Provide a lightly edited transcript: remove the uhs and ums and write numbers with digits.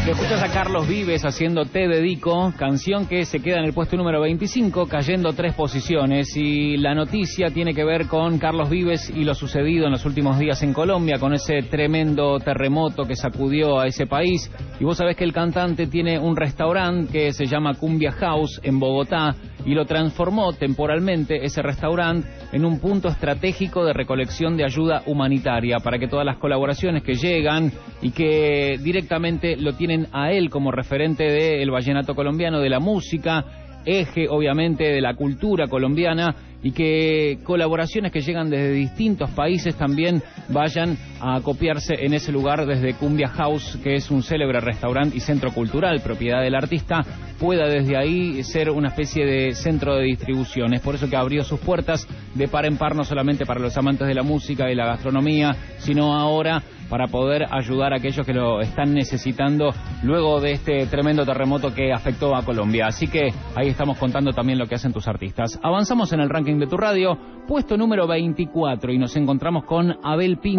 Lo escuchas a Carlos Vives haciendo Te Dedico, canción que se queda en el puesto número 25, cayendo 3 posiciones. Y la noticia tiene que ver con Carlos Vives y lo sucedido en los últimos días en Colombia, con ese tremendo terremoto que sacudió a ese país. Y vos sabés que el cantante tiene un restaurante que se llama Cumbia House en Bogotá, y lo transformó temporalmente ese restaurante en un punto estratégico de recolección de ayuda humanitaria, para que todas las colaboraciones que llegan y que directamente lo tienen a él como referente del vallenato colombiano, de la música, eje obviamente de la cultura colombiana, y que colaboraciones que llegan desde distintos países también vayan a acopiarse en ese lugar desde Cumbia House, que es un célebre restaurante y centro cultural, propiedad del artista, pueda desde ahí ser una especie de centro de distribución. Es por eso que abrió sus puertas de par en par, no solamente para los amantes de la música y la gastronomía, sino ahora para poder ayudar a aquellos que lo están necesitando luego de este tremendo terremoto que afectó a Colombia. Así que ahí estamos contando también lo que hacen tus artistas. Avanzamos en el ranking de tu radio, puesto número 24, y nos encontramos con Abel Pinto.